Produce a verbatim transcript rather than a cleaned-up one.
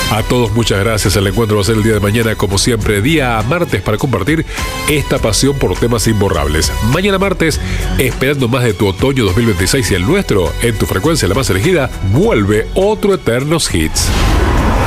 A todos muchas gracias. El encuentro va a ser el día de mañana, como siempre, día martes, para compartir esta pasión por temas imborrables. Mañana martes, esperando más de tu otoño dos mil veintiséis y el nuestro, en tu frecuencia la más elegida, vuelve otro Eternos Hits.